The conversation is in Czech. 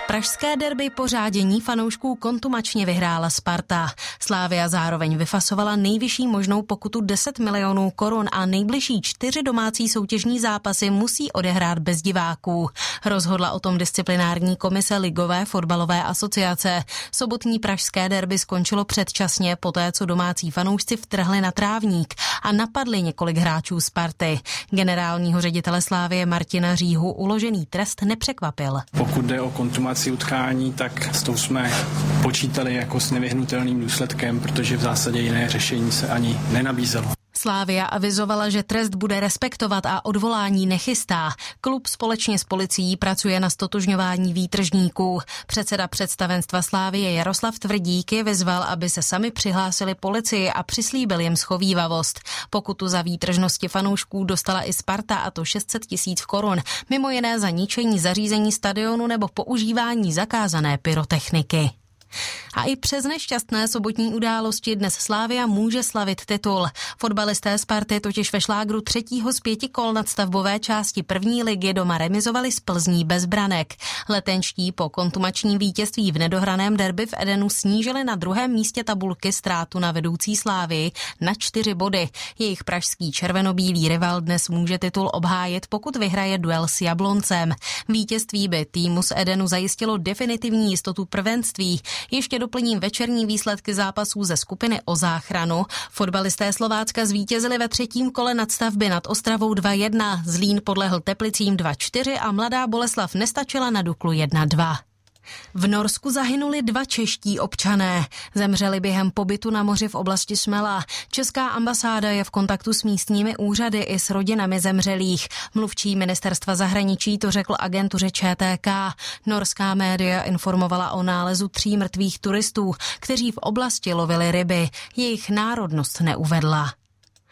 Pražské derby pořádění fanoušků kontumačně vyhrála Sparta. Slavia zároveň vyfasovala nejvyšší možnou pokutu 10 milionů korun a nejbližší 4 domácí soutěžní zápasy musí odehrát bez diváků. Rozhodla o tom disciplinární komise Ligové fotbalové asociace. Sobotní pražské derby skončilo předčasně poté, co domácí fanoušci vtrhli na trávník a napadli několik hráčů Sparty. Generálního ředitele Slavie Martina Říhu uložený trest nepřekvapil. Pokud jde o kontumaci utkání, tak s tou jsme počítali jako s nevyhnutelným důsledkem, protože v zásadě jiné řešení se ani nenabízelo. Slavia avizovala, že trest bude respektovat a odvolání nechystá. Klub společně s policií pracuje na ztotožňování výtržníků. Předseda představenstva Slavie Jaroslav Tvrdík je vyzval, aby se sami přihlásili policii a přislíbil jim schovívavost. Pokutu za výtržnosti fanoušků dostala i Sparta, a to 600 000 korun, mimo jiné za ničení zařízení stadionu nebo používání zakázané pyrotechniky. A i přes nešťastné sobotní události dnes Slavia může slavit titul. Fotbalisté Sparty totiž ve šlágru 3. z 5 kol nadstavbové části první ligy doma remizovali s Plzní bez branek. Letenští po kontumačním vítězství v nedohraném derby v Edenu snížili na druhém místě tabulky ztrátu na vedoucí Slavii na 4 body. Jejich pražský červenobílý rival dnes může titul obhájit, pokud vyhraje duel s Jabloncem. Vítězství by týmu z Edenu zajistilo definitivní jistotu prvenství. Ještě doplním večerní výsledky zápasů ze skupiny o záchranu. Fotbalisté Slovácka zvítězili ve 3. kole nadstavby nad Ostravou 2-1. Zlín podlehl Teplicím 2-4 a Mladá Boleslav nestačila na Duklu 1-2. V Norsku zahynuli 2 čeští občané. Zemřeli během pobytu na moři v oblasti Smela. Česká ambasáda je v kontaktu s místními úřady i s rodinami zemřelých. Mluvčí ministerstva zahraničí to řekl agentuře ČTK. Norská média informovala o nálezu 3 mrtvých turistů, kteří v oblasti lovili ryby. Jejich národnost neuvedla.